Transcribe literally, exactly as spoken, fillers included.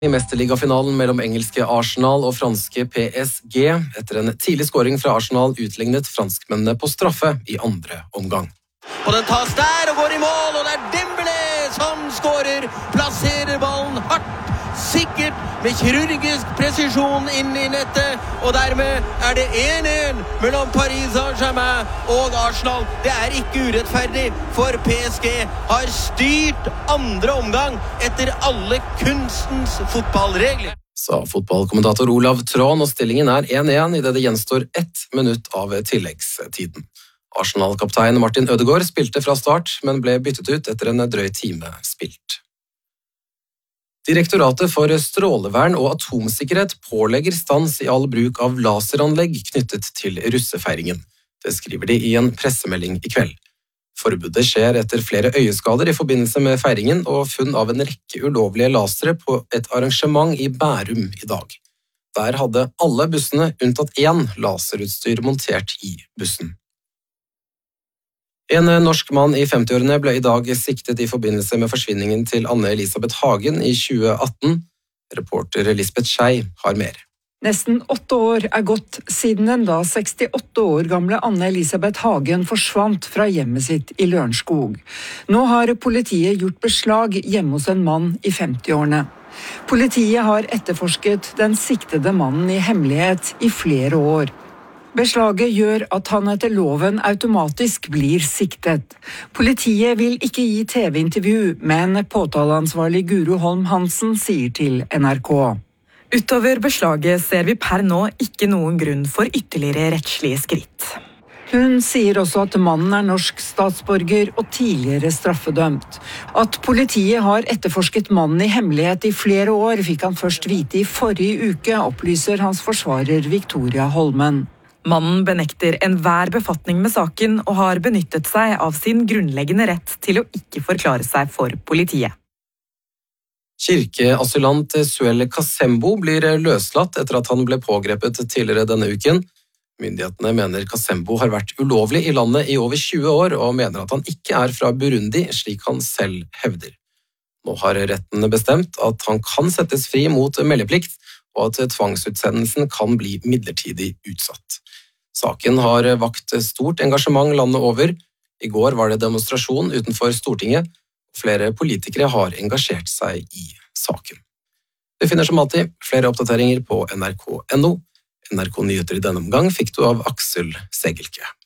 I mesterligafinalen mellom engelske Arsenal og franske P S G. Etter en tidlig scoring fra Arsenal utlignet franskmennene på straffe i andre omgang. Og den tas der og går i mål, og det er Dembélé som skårer. Plasserer ballen hardt, sikkert, med kirurgisk presisjon inn i nettet. Og dermed er det en en mellom Paris Saint-Germain og Arsenal. Det er ikke urettferdig, for P S G har styrt andre omgang etter alle kunstens fotballregler. Sa fotballkommentator Olav Tron, og stillingen er en en i det det gjenstår ett minutt av tilleggstiden. Arsenal-kaptein Martin Ødegaard spilte fra start, men ble byttet ut etter en drøy time spilt. Direktoratet for strålevern og atomsikkerhet pålegger stans i all bruk av laseranlegg knyttet til russefeiringen. Det skriver de i en pressemelding i kveld. Forbudet skjer etter flere øyeskader i forbindelse med feiringen og funn av en rekke ulovlige lasere på et arrangement i Bærum i dag. Der hadde alle bussene unntatt én laserutstyr montert i bussen. En norsk mann i femtiårene ble i dag siktet i forbindelse med forsvinningen til Anne Elisabeth Hagen i tjue atten. Reporter Lisbeth Schei har mer. Nesten åtte år er gått siden den da sekstiåtte år gamle Anne Elisabeth Hagen forsvant fra hjemmet sitt i Lørenskog. Nå har politiet gjort beslag hjemme hos en mann i femtiårene. Politiet har etterforsket den siktede mannen i hemmelighet i flere år. Beslaget gjør at han etter loven automatisk blir siktet. Politiet vil ikke gi T V-intervju, men påtaleansvarlig Guro Holm Hansen sier til N R K. Utover beslaget ser vi per nå ikke noen grunn for ytterligere rettslige skritt. Hun sier også at mannen er norsk statsborger og tidligere straffedømt. At politiet har etterforsket mannen i hemmelighet i flere år, fikk han først vite i forrige uke, opplyser hans forsvarer Victoria Holmen. Mannen benekter enhver befatning med saken og har benyttet seg av sin grunnleggende rett til å ikke forklare seg for politiet. Kirkeasylant Suelle Kasembo blir løslatt etter at han ble pågrepet tidligere denne uken. Myndighetene mener Kasembo har vært ulovlig i landet i over tjue år og mener at han ikke er fra Burundi, slik han selv hevder. Nå har retten bestemt at han kan settes fri mot meldeplikt, og at tvangsutsendelsen kan bli midlertidig utsatt. Saken har vakt stort engasjement landet over. I går var det demonstrasjon utenfor Stortinget, og flere politikere har engasjert seg i saken. Du finner som alltid flere oppdateringer på N R K punktum N O. N R K Nyheter i denne omgang fikk du av Aksel Segelke.